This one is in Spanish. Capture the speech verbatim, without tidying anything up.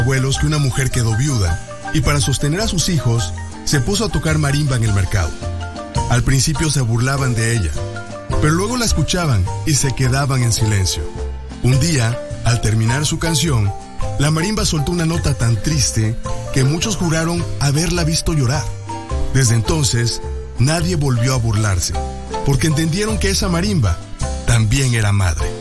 abuelos que una mujer quedó viuda y para sostener a sus hijos se puso a tocar marimba en el mercado. Al principio se burlaban de ella, pero luego la escuchaban y se quedaban en silencio. Un día, al terminar su canción, la marimba soltó una nota tan triste que muchos juraron haberla visto llorar. Desde entonces, nadie volvió a burlarse, porque entendieron que esa marimba también era madre.